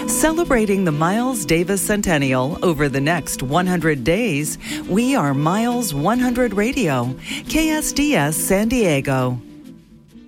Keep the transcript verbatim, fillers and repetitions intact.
Celebrating the Miles Davis Centennial over the next one hundred days, we are Miles one hundred Radio, K S D S San Diego.